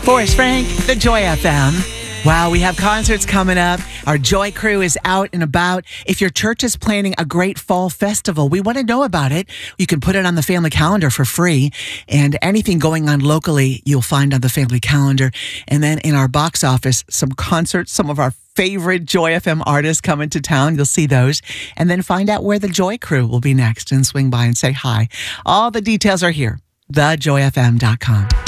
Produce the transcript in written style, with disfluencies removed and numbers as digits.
Forrest Frank, the Joy FM. Wow, we have concerts coming up. Our Joy crew is out and about. If your church is planning a great fall festival, we want to know about it. You can put it on the family calendar for free. And anything going on locally, you'll find on the family calendar. And then in our box office, some concerts, some of our favorite Joy FM artists coming to town. You'll see those. And then find out where the Joy crew will be next and swing by and say hi. All the details are here. TheJoyFM.com.